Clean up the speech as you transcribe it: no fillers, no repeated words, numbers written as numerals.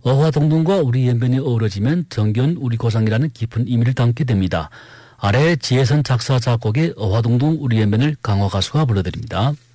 어화동동과 우리 연변이 어우러지면 정겨운 우리 고장이라는 깊은 의미를 담게 됩니다. 아래 지혜선 작사 작곡의 어화동동 우리 연변을 강화 가수가 불러드립니다.